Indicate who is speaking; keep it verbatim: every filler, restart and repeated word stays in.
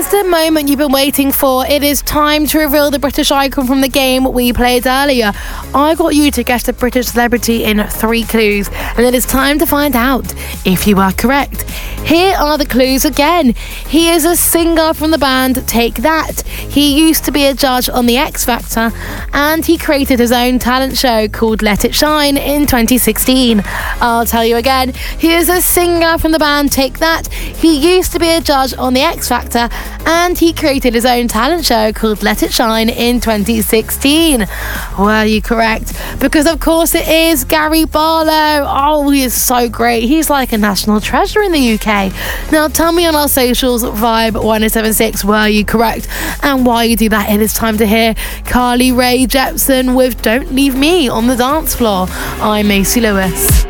Speaker 1: the moment you've been waiting for. It is time to reveal the British icon from the game we played earlier. I got you to guess the British celebrity in three clues, and it is time to find out if you are correct. Here are the clues again. He is a singer from the band Take That. He used to be a judge on The X Factor, and he created his own talent show called Let It Shine in twenty sixteen. I'll tell you again. He is a singer from the band Take That. He used to be a judge on The X Factor, and he created his own talent show called Let It Shine in twenty sixteen. Were you correct? Because of course it is Gary Barlow. Oh, he is so great. He's like a national treasure in the U K. Now tell me on our socials, Vibe one oh seven six, were you correct? And while you do that, it is time to hear Carly Rae Jepsen with Don't Leave Me on the Dance Floor. I'm Macy Lewis.